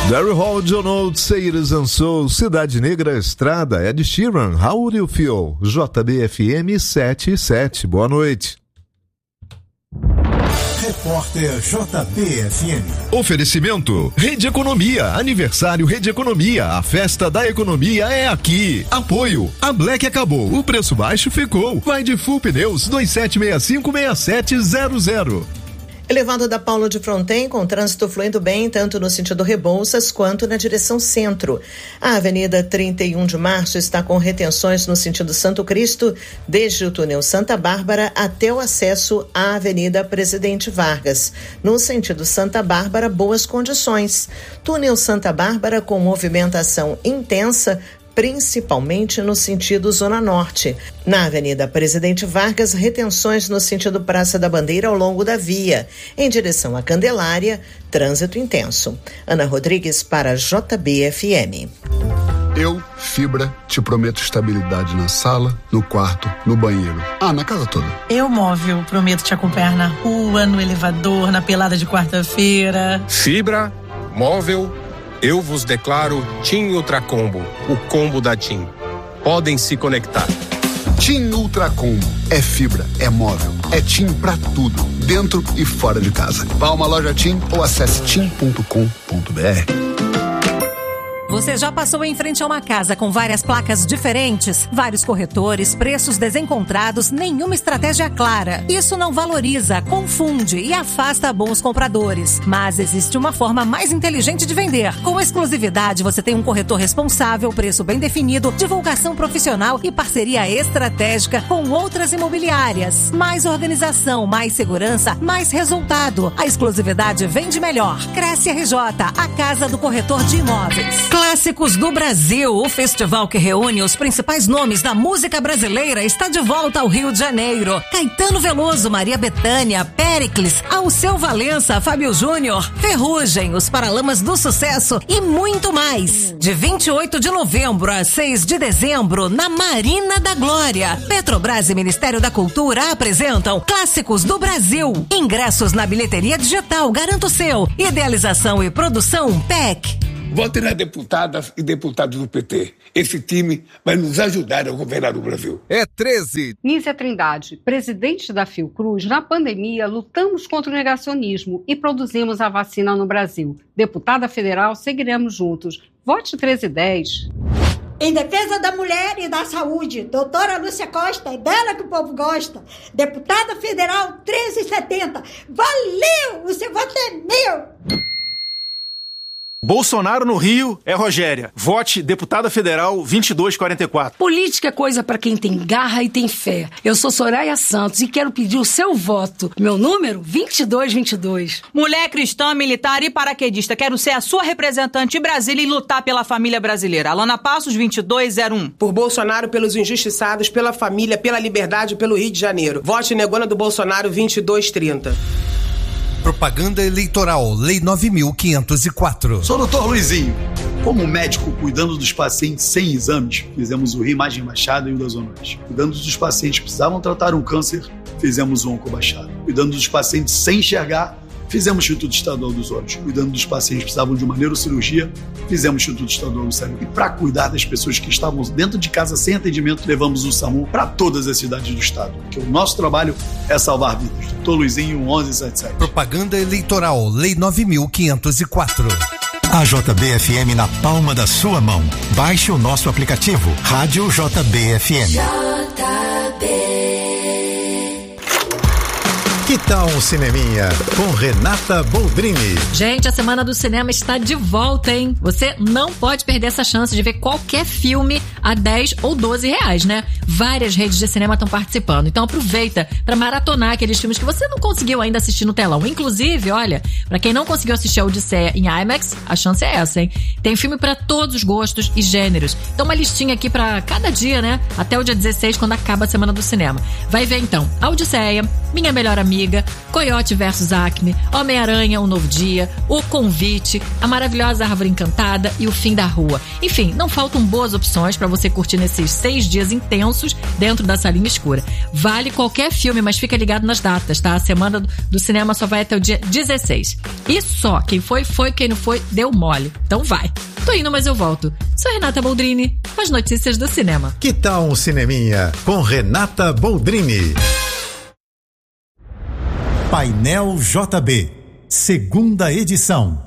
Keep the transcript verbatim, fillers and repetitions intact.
Daryl Hall, John Oates, Seiras and Soul, Cidade Negra, Estrada, Ed Sheeran, How Would You Feel? J B F M sete e sete. Boa noite. Repórter J B F M. Oferecimento Rede Economia, aniversário Rede Economia, a festa da economia é aqui. Apoio, a Black acabou, o preço baixo ficou. Vai de Full Pneus dois sete seis cinco seis sete zero zero. Elevado da Paulo de Fronten, com trânsito fluindo bem, tanto no sentido Rebouças quanto na direção centro. A Avenida trinta e um de Março está com retenções no sentido Santo Cristo, desde o túnel Santa Bárbara até o acesso à Avenida Presidente Vargas. No sentido Santa Bárbara, boas condições. Túnel Santa Bárbara com movimentação intensa, principalmente no sentido Zona Norte. Na Avenida Presidente Vargas, retenções no sentido Praça da Bandeira ao longo da via. Em direção à Candelária, trânsito intenso. Ana Rodrigues para J B F M. Eu, Fibra, te prometo estabilidade na sala, no quarto, no banheiro. Ah, na casa toda. Eu, Móvel, prometo te acompanhar na rua, no elevador, na pelada de quarta-feira. Fibra, Móvel, eu vos declaro TIM Ultracombo, o combo da TIM. Podem se conectar. TIM Ultracombo. É fibra, é móvel, é TIM pra tudo, dentro e fora de casa. Vá a uma loja TIM ou acesse tim ponto com ponto b r. Você já passou em frente a uma casa com várias placas diferentes, vários corretores, preços desencontrados, nenhuma estratégia clara? Isso não valoriza, confunde e afasta bons compradores. Mas existe uma forma mais inteligente de vender. Com exclusividade, você tem um corretor responsável, preço bem definido, divulgação profissional e parceria estratégica com outras imobiliárias. Mais organização, mais segurança, mais resultado. A exclusividade vende melhor. Cresce R J, a casa do corretor de imóveis. Clássicos do Brasil, o festival que reúne os principais nomes da música brasileira, está de volta ao Rio de Janeiro. Caetano Veloso, Maria Bethânia, Péricles, Alceu Valença, Fábio Júnior, Ferrugem, os Paralamas do Sucesso e muito mais. De vinte e oito de novembro a seis de dezembro, na Marina da Glória. Petrobras e Ministério da Cultura apresentam Clássicos do Brasil. Ingressos na bilheteria digital, garanto o seu. Idealização e produção P E C. Vote nas deputadas e deputados do P T. Esse time vai nos ajudar a governar o Brasil. É treze. Nízia Trindade, presidente da Fiocruz, na pandemia lutamos contra o negacionismo e produzimos a vacina no Brasil. Deputada federal, seguiremos juntos. Vote treze dez. Em defesa da mulher e da saúde, doutora Lúcia Costa, é dela que o povo gosta. Deputada federal treze setenta. Valeu! O seu voto é meu! Bolsonaro no Rio é Rogéria. Vote deputada federal vinte e dois quarenta e quatro. Política é coisa pra quem tem garra e tem fé. Eu sou Soraya Santos e quero pedir o seu voto. Meu número, vinte e dois vinte e dois. Mulher cristã, militar e paraquedista. Quero ser a sua representante em Brasília e lutar pela família brasileira. Alana Passos, vinte e dois zero um. Por Bolsonaro, pelos injustiçados, pela família, pela liberdade, pelo Rio de Janeiro. Vote negona do Bolsonaro vinte e dois trinta. Propaganda eleitoral, Lei nove mil quinhentos e quatro. Sou o doutor Luizinho. Como médico, cuidando dos pacientes sem exames, fizemos o Rio Imagem Baixada e o da Zona Oeste. Cuidando dos pacientes que precisavam tratar um câncer, fizemos o Onco Baixada. Cuidando dos pacientes sem enxergar, fizemos o Instituto Estadual dos Olhos. Cuidando dos pacientes que precisavam de uma neurocirurgia, fizemos o Instituto Estadual do Cérebro. E para cuidar das pessoas que estavam dentro de casa sem atendimento, levamos o SAMU para todas as cidades do estado. Porque o nosso trabalho é salvar vidas. Doutor Luizinho, onze setenta e sete. Propaganda eleitoral, Lei nove mil quinhentos e quatro. A J B F M na palma da sua mão. Baixe o nosso aplicativo Rádio J B F M. J B. Que tal um cineminha com Renata Boldrini? Gente, a Semana do Cinema está de volta, hein? Você não pode perder essa chance de ver qualquer filme a dez ou doze reais, né? Várias redes de cinema estão participando. Então aproveita para maratonar aqueles filmes que você não conseguiu ainda assistir no telão. Inclusive, olha, para quem não conseguiu assistir a Odisseia em IMAX, a chance é essa, hein? Tem filme para todos os gostos e gêneros. Então uma listinha aqui para cada dia, né? Até o dia dezesseis, quando acaba a Semana do Cinema. Vai ver então a Odisseia, Minha Melhor Amiga, Homem-Formiga, Coyote versus Acme, Homem-Aranha, Um Novo Dia, O Convite, A Maravilhosa Árvore Encantada e O Fim da Rua. Enfim, não faltam boas opções para você curtir nesses seis dias intensos dentro da salinha escura. Vale qualquer filme, mas fica ligado nas datas, tá? A semana do cinema só vai até o dia dezesseis. E só, quem foi, foi, quem não foi, deu mole. Então vai. Tô indo, mas eu volto. Sou Renata Boldrini, com as notícias do cinema. Que tal um cineminha com Renata Boldrini? Painel J B, segunda edição.